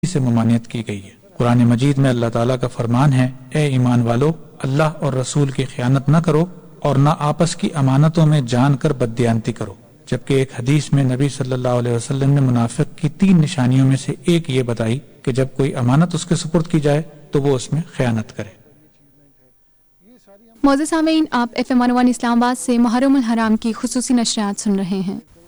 से ममानियत की गई है। कुरान मजीद में अल्लाह ताला का फरमान है, ए ईमान वालो, अल्लाह और रसूल की खयानत न करो और न आपस की अमानतों में जानकर बददियानती करो। जबकि एक हदीस में नबी सल्लल्लाहु अलैहि वसल्लम ने मुनाफिक की 3 निशानियों में से एक ये बताई कि जब कोई अमानत उसके सुपुर्द की जाए तो वो उसमें खयानत करे। मौजूद सामीन, आप FM 101 इस्लामाबाद से मुहर्रम उल हराम की खुसूसी नशरियात सुन रहे हैं।